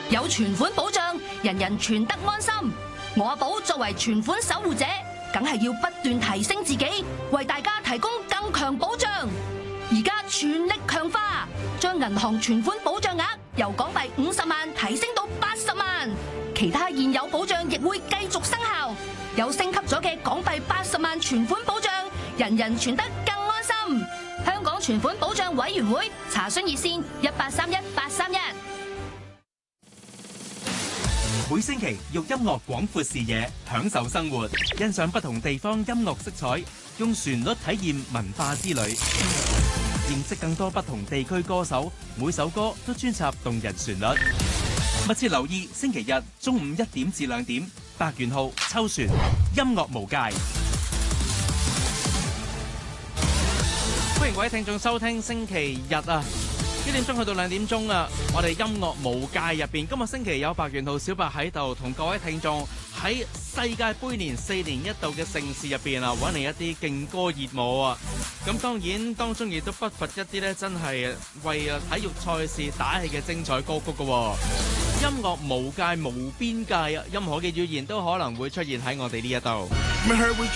有存款保障，人人存得安心。我阿寶作為存款守護者，梗係要不斷提升自己，為大家提供更強保障。而家全力強化，將銀行存款保障額由港幣50萬提升到80萬，其他現有保障亦會繼續生效。有升級咗嘅港幣80萬存款保障，人人存得更安心。香港存款保障委員會查詢熱線1831-831。 每星期用音樂廣闊視野，享受生活，欣賞不同地方音樂色彩，用旋律體驗文化之旅，認識更多不同地區歌手，每首歌都專輯動人旋律。密切留意星期日中午1點至2點，百元號秋旋，音樂無界。歡迎各位聽眾收聽星期日啊！1點鐘去到2點鐘啊！我哋音樂無界入邊，今日星期有白元浩小白喺度，同各位聽眾喺世界盃年4年一度嘅盛事入邊啊，揾嚟一啲勁歌熱舞啊！咁當然當中亦都不乏一啲咧，真係為體育賽事打氣嘅精彩歌曲㗎。音樂無界無邊界啊！任何嘅語言都可能會出現喺我哋呢一度。